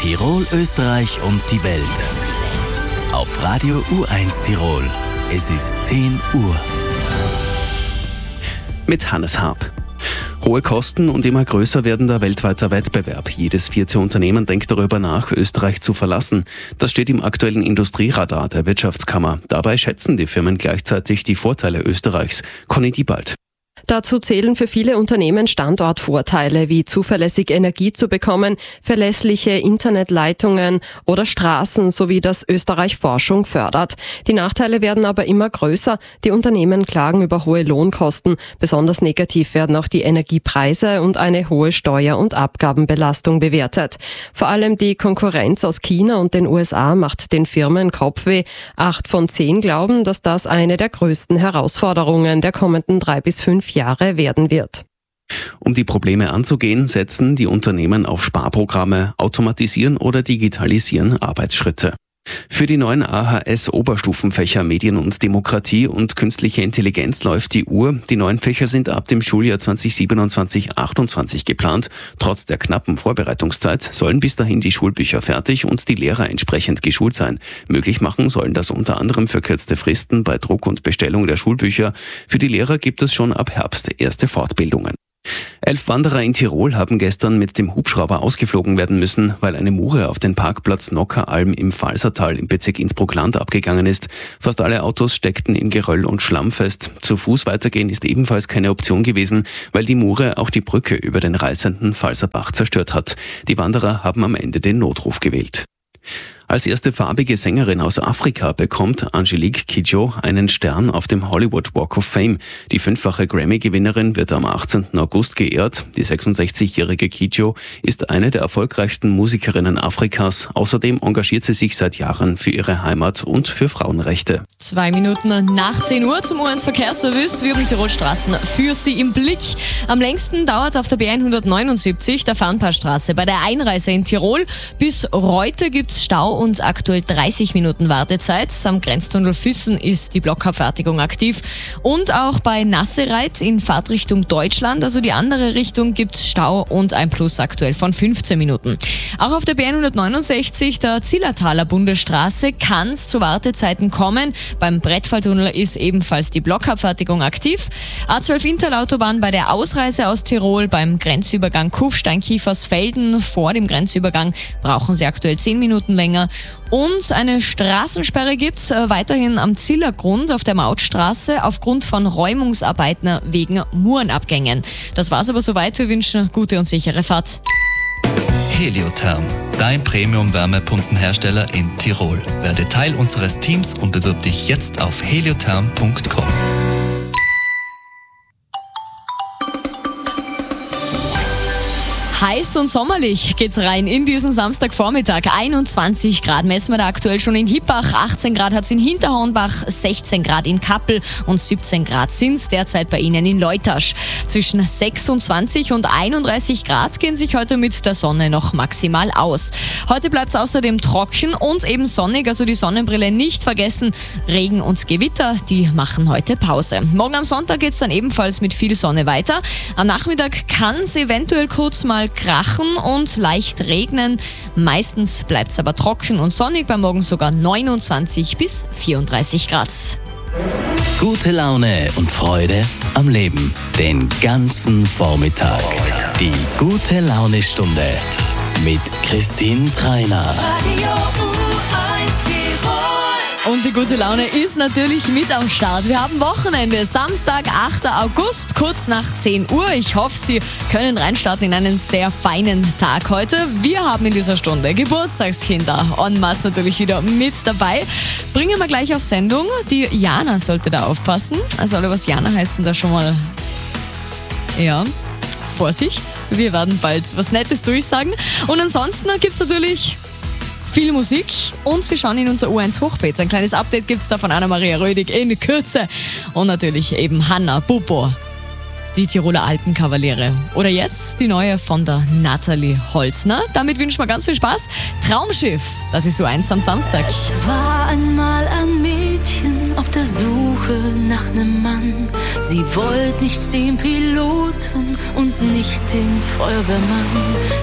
Tirol, Österreich und die Welt. Auf Radio U1 Tirol. Es ist 10 Uhr. Mit Hannes Haab. Hohe Kosten und immer größer werdender weltweiter Wettbewerb. Jedes 4. Unternehmen denkt darüber nach, Österreich zu verlassen. Das steht im aktuellen Industrieradar der Wirtschaftskammer. Dabei schätzen die Firmen gleichzeitig die Vorteile Österreichs. Conny Diebald. Dazu zählen für viele Unternehmen Standortvorteile, wie zuverlässig Energie zu bekommen, verlässliche Internetleitungen oder Straßen, sowie dass Österreich Forschung fördert. Die Nachteile werden aber immer größer. Die Unternehmen klagen über hohe Lohnkosten. Besonders negativ werden auch die Energiepreise und eine hohe Steuer- und Abgabenbelastung bewertet. Vor allem die Konkurrenz aus China und den USA macht den Firmen Kopfweh. 8 von 10 glauben, dass das eine der größten Herausforderungen der kommenden 3 bis 5 Jahre werden wird. Um die Probleme anzugehen, setzen die Unternehmen auf Sparprogramme, automatisieren oder digitalisieren Arbeitsschritte. Für die neuen AHS-Oberstufenfächer Medien und Demokratie und Künstliche Intelligenz läuft die Uhr. Die neuen Fächer sind ab dem Schuljahr 2027/28 geplant. Trotz der knappen Vorbereitungszeit sollen bis dahin die Schulbücher fertig und die Lehrer entsprechend geschult sein. Möglich machen sollen das unter anderem verkürzte Fristen bei Druck und Bestellung der Schulbücher. Für die Lehrer gibt es schon ab Herbst erste Fortbildungen. 11 Wanderer in Tirol haben gestern mit dem Hubschrauber ausgeflogen werden müssen, weil eine Mure auf den Parkplatz Nockeralm im Pfalzertal im Bezirk Innsbruck-Land abgegangen ist. Fast alle Autos steckten in Geröll und Schlamm fest. Zu Fuß weitergehen ist ebenfalls keine Option gewesen, weil die Mure auch die Brücke über den reißenden Pfalzerbach zerstört hat. Die Wanderer haben am Ende den Notruf gewählt. Als erste farbige Sängerin aus Afrika bekommt Angelique Kidjo einen Stern auf dem Hollywood Walk of Fame. Die 5-fache Grammy-Gewinnerin wird am 18. August geehrt. Die 66-jährige Kidjo ist eine der erfolgreichsten Musikerinnen Afrikas. Außerdem engagiert sie sich seit Jahren für ihre Heimat und für Frauenrechte. 2 Minuten nach 10 Uhr zum U1-Verkehrsservice. Wir haben Tirolstraßen für Sie im Blick. Am längsten dauert es auf der B179, der Farnpaarstraße. Bei der Einreise in Tirol bis Reute gibt's Stau und aktuell 30 Minuten Wartezeit. Am Grenztunnel Füssen ist die Blockabfertigung aktiv. Und auch bei Nassereit in Fahrtrichtung Deutschland, also die andere Richtung, gibt's Stau und ein Plus aktuell von 15 Minuten. Auch auf der B169, der Zillertaler Bundesstraße, kann es zu Wartezeiten kommen. Beim Brettfalltunnel ist ebenfalls die Blockabfertigung aktiv. A12 Interlautobahn bei der Ausreise aus Tirol beim Grenzübergang Kufstein-Kiefersfelden vor dem Grenzübergang brauchen Sie aktuell 10 Minuten länger. Und eine Straßensperre gibt's weiterhin am Zillergrund auf der Mautstraße aufgrund von Räumungsarbeiten wegen Murenabgängen. Das war's aber soweit. Wir wünschen gute und sichere Fahrt. Heliotherm, dein Premium-Wärmepumpenhersteller in Tirol. Werde Teil unseres Teams und bewirb dich jetzt auf heliotherm.com. Heiß und sommerlich geht's rein in diesen Samstagvormittag. 21 Grad messen wir da aktuell schon in Hippach, 18 Grad hat's in Hinterhornbach, 16 Grad in Kappel und 17 Grad sind's derzeit bei Ihnen in Leutasch. Zwischen 26 und 31 Grad gehen sich heute mit der Sonne noch maximal aus. Heute bleibt's außerdem trocken und eben sonnig, also die Sonnenbrille nicht vergessen. Regen und Gewitter, die machen heute Pause. Morgen am Sonntag geht's dann ebenfalls mit viel Sonne weiter. Am Nachmittag kann's eventuell kurz mal krachen und leicht regnen. Meistens bleibt es aber trocken und sonnig, bei morgen sogar 29 bis 34 Grad. Gute Laune und Freude am Leben. Den ganzen Vormittag. Die gute Laune-Stunde mit Christine Treiner. Und die gute Laune ist natürlich mit am Start. Wir haben Wochenende, Samstag, 8. August, kurz nach 10 Uhr. Ich hoffe, Sie können reinstarten in einen sehr feinen Tag heute. Wir haben in dieser Stunde Geburtstagskinder en masse natürlich wieder mit dabei. Bringen wir gleich auf Sendung. Die Jana sollte da aufpassen. Also alle, was Jana heißen, da schon mal, ja, Vorsicht. Wir werden bald was Nettes durchsagen. Und ansonsten gibt es natürlich viel Musik und wir schauen in unser U1 Hochbeet. Ein kleines Update gibt es da von Anna-Maria Rödig in Kürze. Und natürlich eben Hanna Bubo, die Tiroler Alpenkavaliere. Oder jetzt die neue von der Nathalie Holzner. Damit wünschen wir ganz viel Spaß. Traumschiff, das ist U1 am Samstag. Es war einmal ein Mädchen auf der Suche nach einem Mann. Sie wollte nicht den Piloten und nicht den Feuerwehrmann.